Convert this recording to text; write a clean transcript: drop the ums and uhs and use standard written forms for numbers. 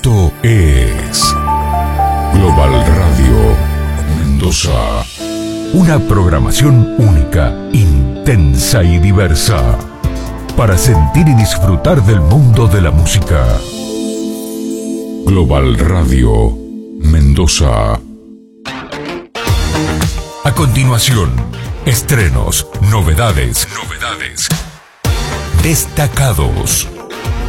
Esto es Global Radio Mendoza. Una programación única, intensa y diversa para sentir y disfrutar del mundo de la música. Global Radio Mendoza. A continuación, estrenos, novedades, destacados,